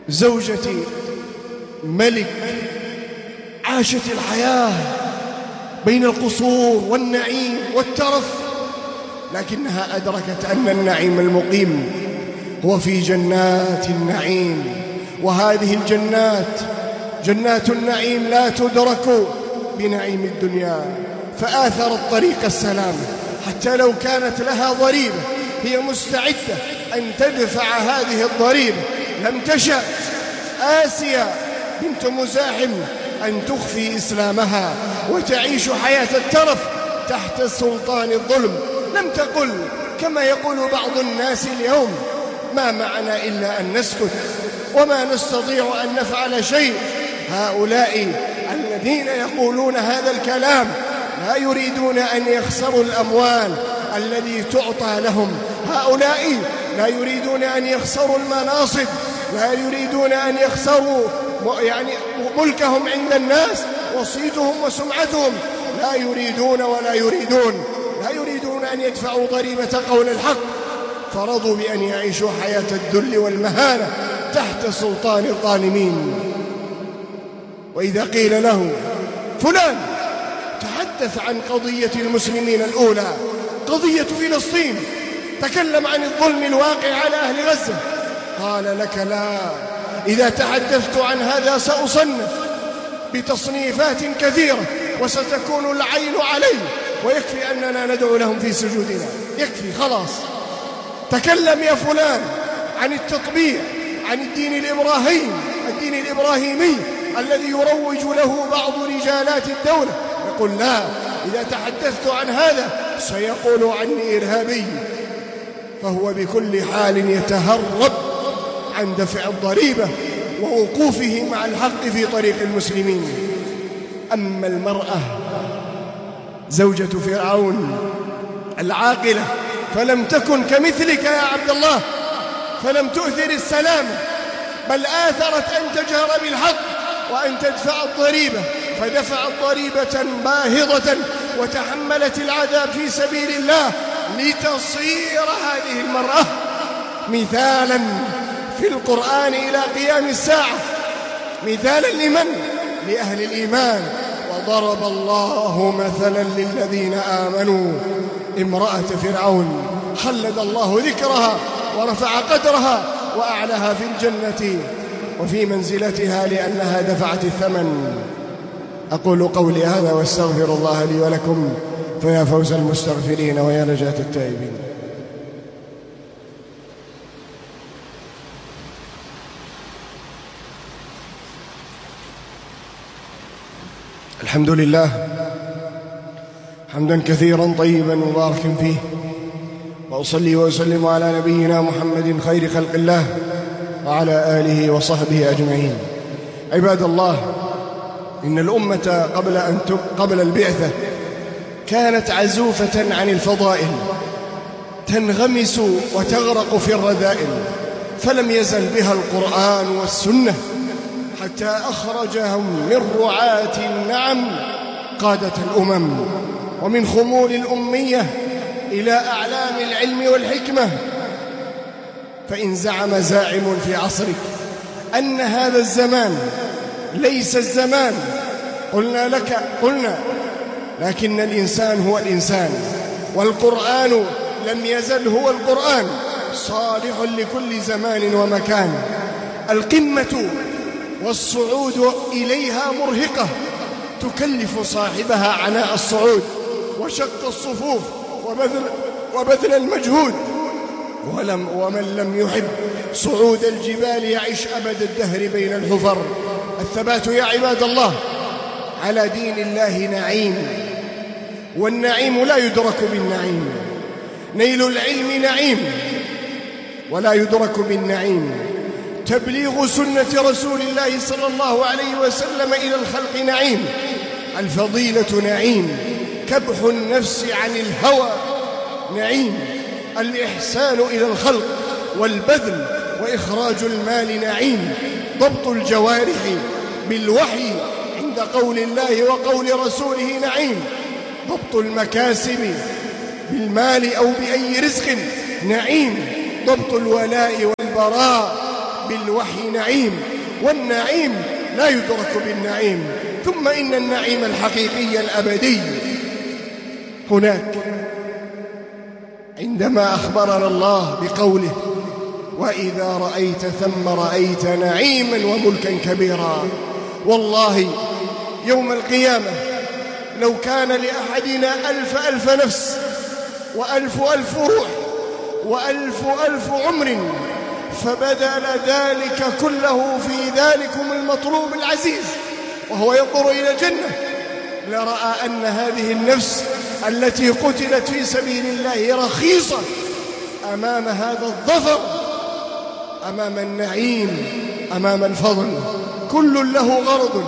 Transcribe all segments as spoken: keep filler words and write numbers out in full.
زوجة ملك عاشت الحياة بين القصور والنعيم والترف، لكنها أدركت أن النعيم المقيم هو في جنات النعيم، وهذه الجنات جنات النعيم لا تدرك بنعيم الدنيا، فآثرت طريق السلام حتى لو كانت لها ضريبة هي مستعدة أن تدفع هذه الضريبة. لم تشأ آسيا بنت مزاحم أن تخفي إسلامها وتعيش حياة الترف تحت سلطان الظلم. لم تقل كما يقول بعض الناس اليوم: ما معنا إلا أن نسكت وما نستطيع أن نفعل شيء. هؤلاء الذين يقولون هذا الكلام لا يريدون أن يخسروا الأموال التي تعطى لهم، هؤلاء لا يريدون أن يخسروا المناصب، لا يريدون أن يخسروا يعني ملكهم عند الناس وصيتهم وسمعتهم، لا يريدون ولا يريدون لا يريدون أن يدفعوا ضريبة قول الحق، فرضوا بأن يعيشوا حياة الذل والمهانة تحت سلطان الظالمين. وإذا قيل له: فلان تحدث عن قضية المسلمين الأولى، قضية فلسطين، تكلم عن الظلم الواقع على أهل غزة، قال لك: لا، إذا تحدثت عن هذا سأصنف بتصنيفات كثيرة وستكون العين علي، ويكفي أننا ندعو لهم في سجودنا، يكفي خلاص. تكلم يا فلان عن التطبيع، عن الدين الإبراهيمي الدين الإبراهيمي الذي يروج له بعض رجالات الدولة، يقول: لا، إذا تحدثت عن هذا سيقول عني إرهابي، فهو بكل حال يتهرب عن دفع الضريبة ووقوفه مع الحق في طريق المسلمين. أما المرأة زوجة فرعون العاقلة فلم تكن كمثلك يا عبد الله، فلم تؤثر السلام، بل آثرت أن تجهر بالحق وأن تدفع الضريبة، فدفعت ضريبة باهظة وتحملت العذاب في سبيل الله لتصير هذه المرأة مثالا في القرآن إلى قيام الساعة، مثالا لمن؟ لأهل الإيمان. وضرب الله مثلا للذين آمنوا امرأة فرعون، خلد الله ذكرها ورفع قدرها وأعلها في الجنة وفي منزلتها لأنها دفعت الثمن. أقول قولي هذا واستغفر الله لي ولكم، فيا فوز المستغفرين ويا نجاة التائبين. الحمد لله حمدا كثيرا طيبا مباركا فيه، وأصلي وأسلم على نبينا محمد خير خلق الله وعلى آله وصحبه أجمعين. عباد الله، إن الأمة قبل أن قبل البعثة كانت عزوفة عن الفضائل، تنغمس وتغرق في الرذائل، فلم يزل بها القرآن والسنة حتى أخرجهم من رعاة النعم قادة الأمم، ومن خمول الأمية إلى أعلام العلم والحكمة. فإن زعم زاعم في عصرك أن هذا الزمان ليس الزمان، قلنا لك قلنا لكن الإنسان هو الإنسان، والقرآن لم يزل هو القرآن، صالح لكل زمان ومكان. القمة والصعود إليها مرهقة، تكلف صاحبها عناء الصعود وشق الصفوف وبذل, وبذل المجهود، ولم ومن لم يحب صعود الجبال يعيش أبد الدهر بين الحفر. الثبات يا عباد الله على دين الله نعيم، والنعيم لا يدرك بالنعيم. نيل العلم نعيم ولا يدرك بالنعيم. تبليغ سنة رسول الله صلى الله عليه وسلم إلى الخلق نعيم. الفضيلة نعيم. كبح النفس عن الهوى نعيم. الإحسان إلى الخلق والبذل وإخراج المال نعيم. ضبط الجوارح بالوحي عند قول الله وقول رسوله نعيم. ضبط المكاسب بالمال أو بأي رزق نعيم. ضبط الولاء والبراء بالوحي نعيم، والنعيم لا يدرك بالنعيم. ثم إن النعيم الحقيقي الأبدي هناك، عندما أخبرنا الله بقوله: وإذا رأيت ثم رأيت نعيما وملكا كبيرا. والله يوم القيامة لو كان لأحدنا ألف ألف نفس وألف ألف روح وألف ألف عمر فبدل ذلك كله في ذلكم المطلوب العزيز وهو ينظر إلى الجنة، لرأى أن هذه النفس التي قتلت في سبيل الله رخيصة أمام هذا الظفر، أمام النعيم، أمام الفضل. كل له غرض،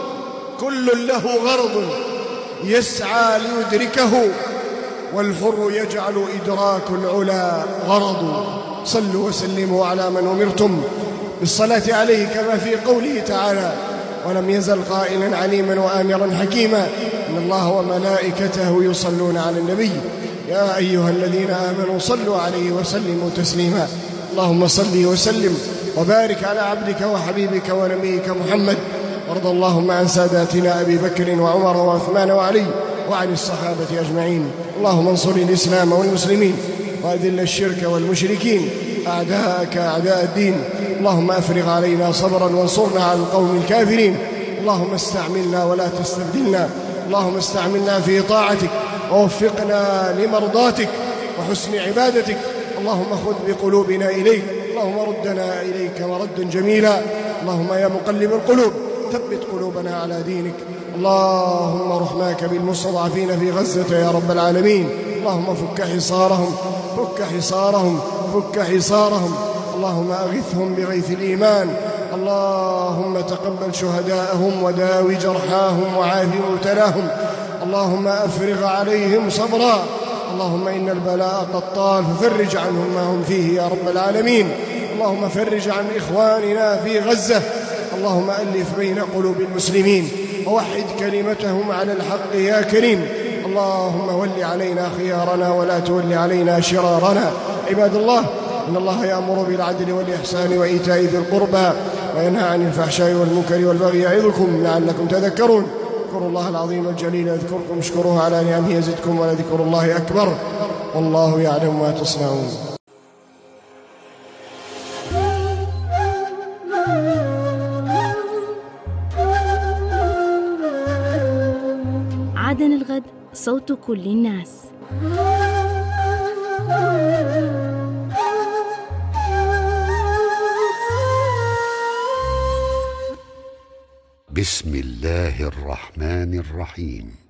كل له غرض يسعى ليدركه، والحر يجعل إدراك العلا غرض. صلوا وسلموا على من أمرتم بالصلاة عليه كما في قوله تعالى: ولم يزل قائلا عليما وآمرا حكيما إن الله وملائكته يصلون على النبي يا أيها الذين آمنوا صلوا عليه وسلموا تسليما. اللهم صل وسلم وبارك على عبدك وحبيبك ونبيك محمد، وارض اللهم عن ساداتنا أبي بكر وعمر وعثمان وعلي وعن الصحابة أجمعين. اللهم انصر الإسلام والمسلمين وأذل الشرك والمشركين أعداءك أعداء الدين. اللهم أفرغ علينا صبرا وانصرنا على القوم الكافرين. اللهم استعملنا ولا تستبدلنا، اللهم استعملنا في طاعتك ووفقنا لمرضاتك وحسن عبادتك. اللهم خذ بقلوبنا إليك، اللهم ردنا إليك مردا جميلا. اللهم يا مقلب القلوب ثبت قلوبنا على دينك. اللهم رحماك بالمستضعفين في غزة يا رب العالمين. اللهم فك حصارهم فك حصارهم فك حصارهم اللهم أغثهم بغيث الإيمان. اللهم تقبل شهداءهم وداوي جرحاهم وعاف مبتلاهم. اللهم أفرغ عليهم صبرا. اللهم إن البلاء قد طال ففرج عنهم ما هم فيه يا رب العالمين. اللهم فرج عن إخواننا في غزة. اللهم ألف بين قلوب المسلمين ووحد كلمتهم على الحق يا كريم. اللهم ول علينا خيارنا ولا تول علينا شرارنا. عباد الله، إن الله يأمر بالعدل والإحسان وإيتاء ذي القربى وينهى عن الفحشاء والمنكر والبغي يعظكم لعلكم تذكرون. اذكروا الله العظيم الجليل يذكركم، اشكروه على نعمه يزدكم، ولذكر الله أكبر والله يعلم ما تصنعون. عدن الغد، صوت كل الناس. بسم الله الرحمن الرحيم.